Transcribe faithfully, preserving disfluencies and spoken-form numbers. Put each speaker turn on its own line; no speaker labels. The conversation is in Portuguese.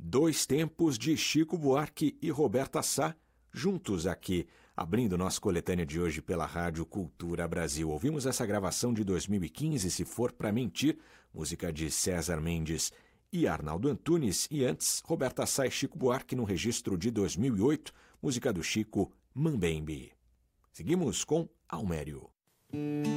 Dois Tempos de Chico Buarque e Roberta Sá, juntos aqui, abrindo nossa coletânea de hoje pela Rádio Cultura Brasil. Ouvimos essa gravação de dois mil e quinze, Se For Pra Mentir, música de César Mendes e Arnaldo Antunes, e antes, Roberta Sá e Chico Buarque no registro de dois mil e oito, música do Chico, Mambembe. Seguimos com Almério.